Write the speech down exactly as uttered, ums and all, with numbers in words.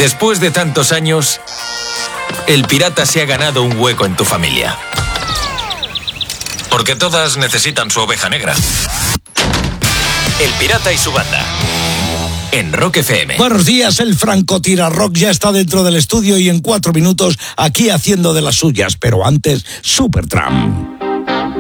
Después de tantos años, el pirata se ha ganado un hueco en tu familia. Porque todas necesitan su oveja negra. El pirata y su banda. En Rock F M. Buenos días, el francotirarrock ya está dentro del estudio y en cuatro minutos aquí haciendo de las suyas. Pero antes, Supertramp.